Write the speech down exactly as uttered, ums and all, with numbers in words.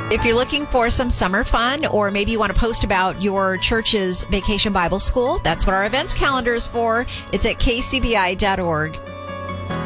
If you're looking for some summer fun, or maybe you want to post about your church's Vacation Bible School, that's what our events calendar is for. It's at k c b i dot org.